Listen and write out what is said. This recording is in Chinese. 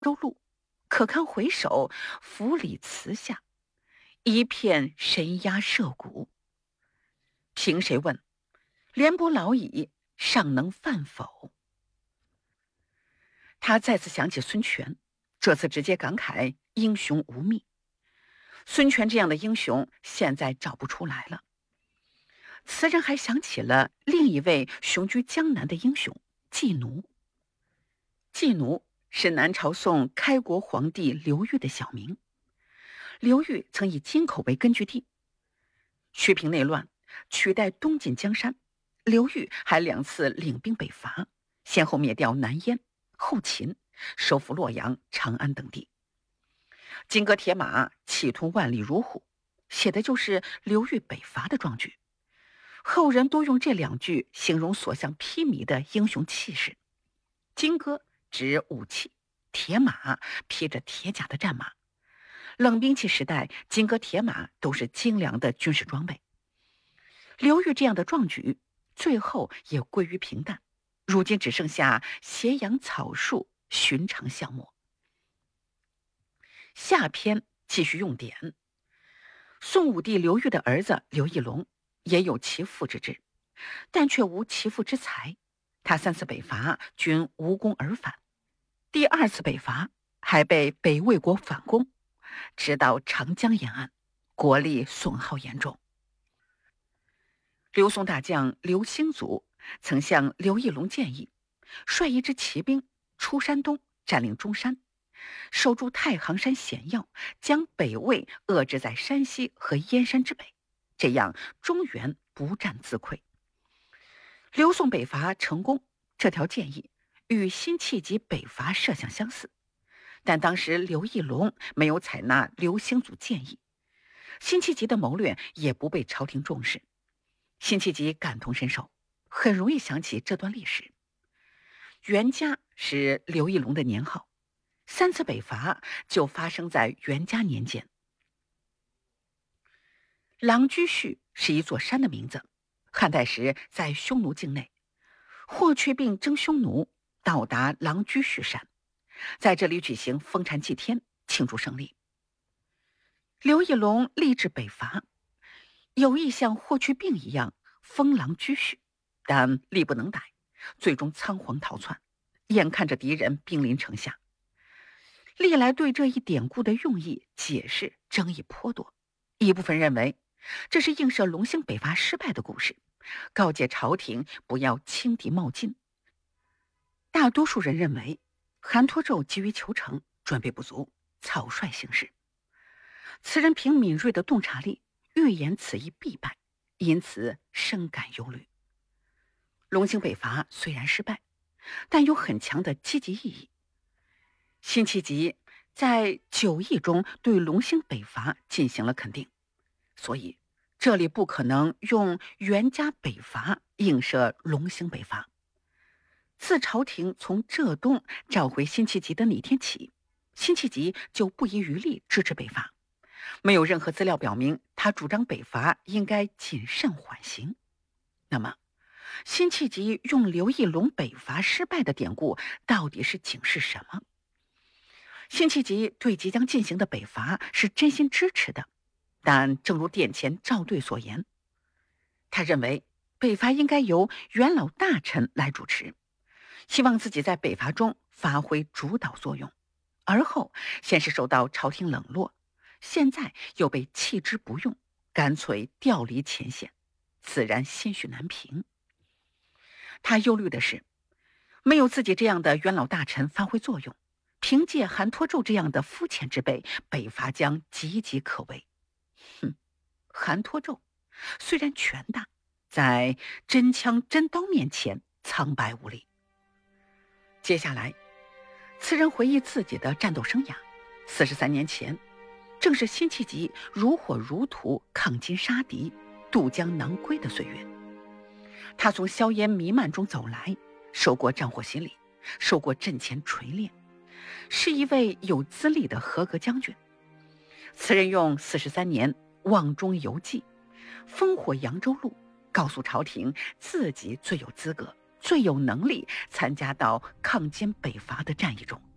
州路，可堪回首，府里祠下，一片神鸦社鼓。凭谁问？廉颇老矣，尚能饭否？他再次想起孙权，这次直接感慨英雄无觅。孙权这样的英雄现在找不出来了。词人还想起了另一位雄居江南的英雄季奴。季奴是南朝宋开国皇帝刘裕的小名。刘裕曾以京口为根据地，祛平内乱，取代东晋江山。刘裕还2次领兵北伐，先后灭掉南燕、后秦，收复洛阳、长安等地。金戈铁马，企图万里如虎，写的就是刘裕北伐的壮举。后人多用这2句形容所向披靡的英雄气势。金戈指武器，铁马披着铁甲的战马。冷兵器时代，金戈铁马都是精良的军事装备。刘裕这样的壮举，最后也归于平淡，如今只剩下斜阳草树，寻常巷陌。下篇继续用典。宋武帝刘裕的儿子刘义隆也有其父之志，但却无其父之才。他3次北伐均无功而返，第2次北伐还被北魏国反攻，直到长江沿岸，国力损耗严重。刘宋大将刘兴祖曾向刘义隆建议，率一支骑兵出山东，占领中山，守住太行山险要，将北魏遏制在山西和燕山之北，这样中原不战自溃。刘宋北伐成功，这条建议与辛弃疾北伐设想相似，但当时刘义隆没有采纳刘兴祖建议，辛弃疾的谋略也不被朝廷重视。辛弃疾感同身受，很容易想起这段历史。元嘉是刘义隆的年号，3次北伐就发生在元嘉年间。狼居胥是一座山的名字，汉代时在匈奴境内，霍去病征匈奴，到达狼居胥山，在这里举行封禅祭天，庆祝胜利。刘义隆立志北伐，有意像霍去病一样封狼居胥，但力不能逮，最终仓皇逃窜，眼看着敌人兵临城下。历来对这一典故的用意解释争议颇多，一部分认为这是映射隆兴北伐失败的故事，告诫朝廷不要轻敌冒进。大多数人认为韩托胄急于求成，准备不足，草率行事。词人凭敏锐的洞察力预言此役必败，因此深感忧虑。隆兴北伐虽然失败，但有很强的积极意义。辛弃疾在9义中对隆兴北伐进行了肯定，所以这里不可能用元嘉北伐映射隆兴北伐。自朝廷从浙东召回辛弃疾的那天起，辛弃疾就不遗余力支持北伐，没有任何资料表明他主张北伐应该谨慎缓行。那么辛弃疾用刘义隆北伐失败的典故到底是警示什么？辛弃疾对即将进行的北伐是真心支持的，但正如殿前赵对所言，他认为北伐应该由元老大臣来主持，希望自己在北伐中发挥主导作用，而后先是受到朝廷冷落，现在又被弃之不用，干脆调离前线，自然心绪难平。他忧虑的是，没有自己这样的元老大臣发挥作用，凭借韩托胄这样的肤浅之辈，北伐将岌岌可危。韩托胄虽然权大，在真枪真刀面前苍白无力。接下来，词人回忆自己的战斗生涯，43年前，正是辛弃疾如火如荼抗金杀敌、渡江南归的岁月。他从硝烟弥漫中走来，受过战火洗礼，受过阵前锤炼，是一位有资历的合格将军。词人用43年望中游记，烽火扬州路，告诉朝廷自己最有资格、最有能力参加到抗金北伐的战役中。